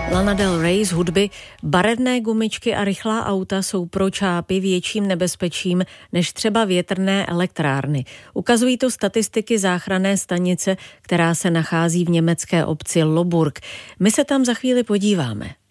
Lana Del Rey z hudby. Barevné gumičky a rychlá auta jsou pro čápy větším nebezpečím než třeba větrné elektrárny. Ukazují to statistiky záchranné stanice, která se nachází v německé obci Loburg. My se tam za chvíli podíváme.